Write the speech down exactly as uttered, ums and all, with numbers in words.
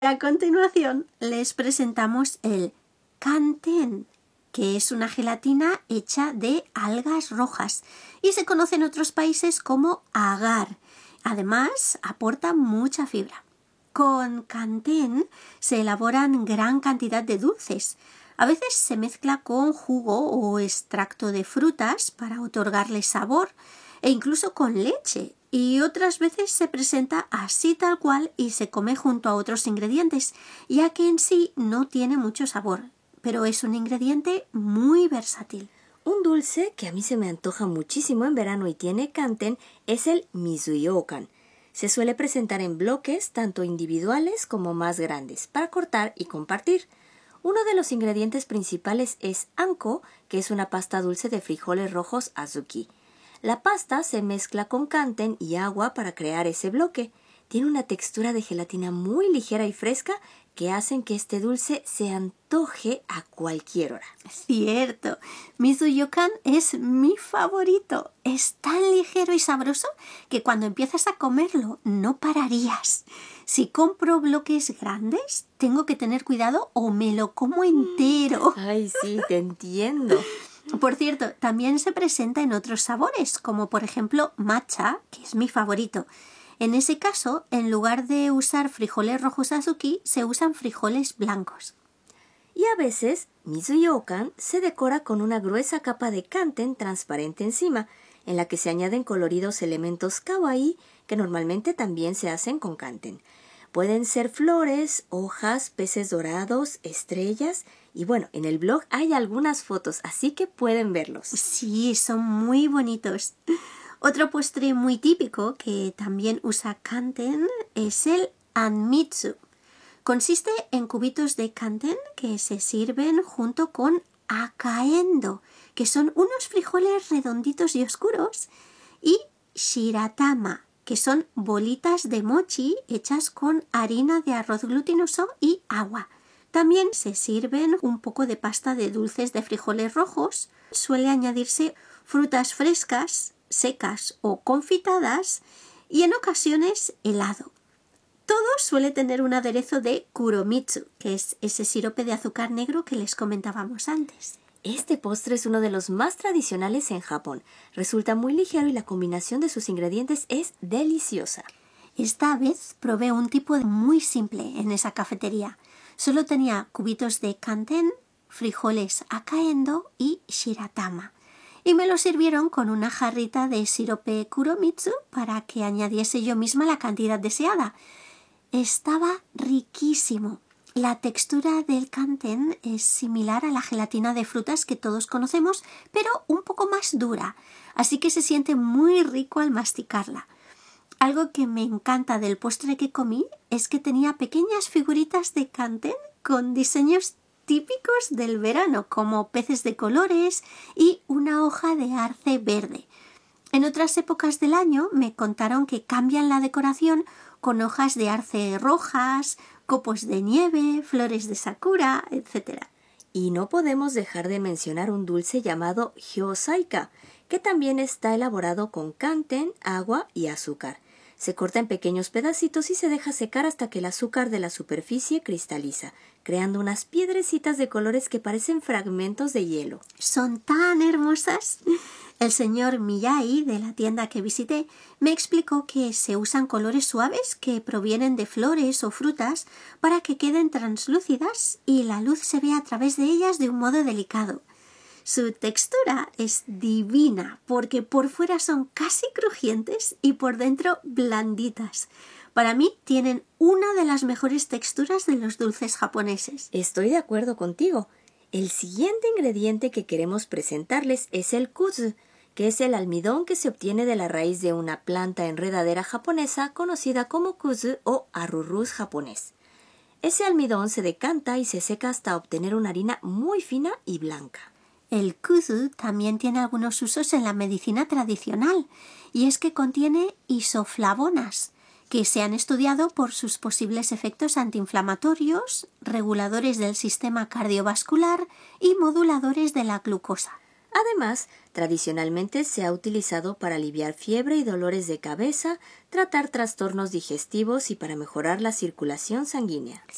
A continuación les presentamos el canten, que es una gelatina hecha de algas rojas y se conoce en otros países como agar. Además, aporta mucha fibra. Con canten se elaboran gran cantidad de dulces. A veces se mezcla con jugo o extracto de frutas para otorgarle sabor e incluso con leche. Y otras veces se presenta así tal cual y se come junto a otros ingredientes, ya que en sí no tiene mucho sabor, pero es un ingrediente muy versátil. Un dulce que a mí se me antoja muchísimo en verano y tiene canten es el mizuyokan. Se suele presentar en bloques, tanto individuales como más grandes, para cortar y compartir. Uno de los ingredientes principales es anko, que es una pasta dulce de frijoles rojos azuki. La pasta se mezcla con canten y agua para crear ese bloque. Tiene una textura de gelatina muy ligera y fresca que hacen que este dulce se antoje a cualquier hora. Cierto, mizuyokan es mi favorito. Es tan ligero y sabroso que cuando empiezas a comerlo no pararías. Si compro bloques grandes, tengo que tener cuidado o me lo como entero. Ay, sí, te entiendo. Por cierto, también se presenta en otros sabores, como por ejemplo matcha, que es mi favorito. En ese caso, en lugar de usar frijoles rojos azuki, se usan frijoles blancos. Y a veces, mizuyokan se decora con una gruesa capa de canten transparente encima, en la que se añaden coloridos elementos kawaii que normalmente también se hacen con canten. Pueden ser flores, hojas, peces dorados, estrellas y bueno, en el blog hay algunas fotos, así que pueden verlos. Sí, son muy bonitos. Otro postre muy típico que también usa canten es el anmitsu. Consiste en cubitos de canten que se sirven junto con akaendo, que son unos frijoles redonditos y oscuros, y shiratama, que son bolitas de mochi hechas con harina de arroz glutinoso y agua. También se sirven un poco de pasta de dulces de frijoles rojos. Suele añadirse frutas frescas, secas o confitadas y en ocasiones helado. Todo suele tener un aderezo de kuromitsu, que es ese sirope de azúcar negro que les comentábamos antes. Este postre es uno de los más tradicionales en Japón. Resulta muy ligero y la combinación de sus ingredientes es deliciosa. Esta vez probé un tipo muy simple en esa cafetería. Solo tenía cubitos de canten, frijoles akaendo y shiratama. Y me lo sirvieron con una jarrita de sirope kuromitsu para que añadiese yo misma la cantidad deseada. Estaba riquísimo. La textura del canten es similar a la gelatina de frutas que todos conocemos, pero un poco más dura, así que se siente muy rico al masticarla. Algo que me encanta del postre que comí es que tenía pequeñas figuritas de canten con diseños típicos del verano, como peces de colores y una hoja de arce verde. En otras épocas del año me contaron que cambian la decoración con hojas de arce rojas, copos de nieve, flores de sakura, etcétera. Y no podemos dejar de mencionar un dulce llamado hyosaika, que también está elaborado con canten, agua y azúcar. Se corta en pequeños pedacitos y se deja secar hasta que el azúcar de la superficie cristaliza, creando unas piedrecitas de colores que parecen fragmentos de hielo. Son tan hermosas. El señor Miyai, de la tienda que visité, me explicó que se usan colores suaves que provienen de flores o frutas para que queden translúcidas y la luz se vea a través de ellas de un modo delicado. Su textura es divina porque por fuera son casi crujientes y por dentro blanditas. Para mí tienen una de las mejores texturas de los dulces japoneses. Estoy de acuerdo contigo. El siguiente ingrediente que queremos presentarles es el kuzu, que es el almidón que se obtiene de la raíz de una planta enredadera japonesa conocida como kuzu o arrurús japonés. Ese almidón se decanta y se seca hasta obtener una harina muy fina y blanca. El kuzu también tiene algunos usos en la medicina tradicional, y es que contiene isoflavonas, que se han estudiado por sus posibles efectos antiinflamatorios, reguladores del sistema cardiovascular y moduladores de la glucosa. Además, tradicionalmente se ha utilizado para aliviar fiebre y dolores de cabeza, tratar trastornos digestivos y para mejorar la circulación sanguínea.